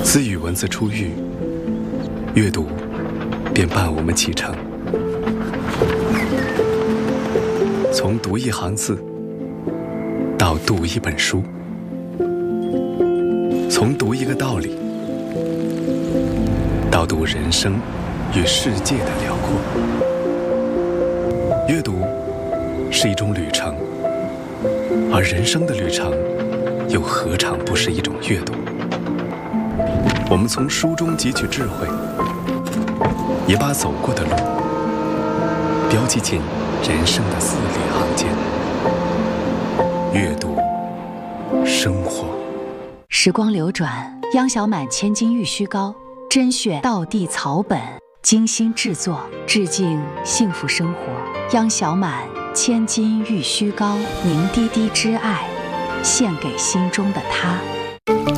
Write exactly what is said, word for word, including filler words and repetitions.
自与文字初遇，阅读便伴我们启程。从读一行字到读一本书，从读一个道理到读人生与世界的辽阔。阅读是一种旅程，而人生的旅程又何尝不是一种阅读？我们从书中汲取智慧，也把走过的路标记进人生的字里行间。阅读生活。 时光流转，央小满千金玉虚膏，甄选道地草本，精心制作，致敬幸福生活。央小满千金玉虚膏，凝滴滴之爱，献给心中的他。